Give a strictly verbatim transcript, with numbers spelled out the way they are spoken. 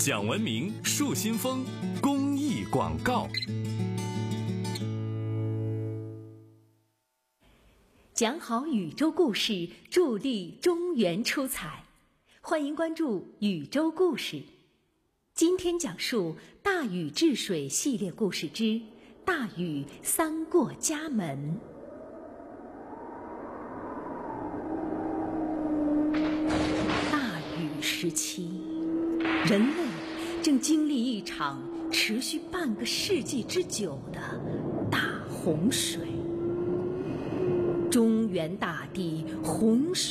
讲文明树新风公益广告。 讲好宇宙故事，助力中原出彩。欢迎关注宇宙故事。今天讲述大禹治水系列故事之大禹三过家门。大禹时期，人类正经历一场持续半个世纪之久的大洪水。中原大地洪水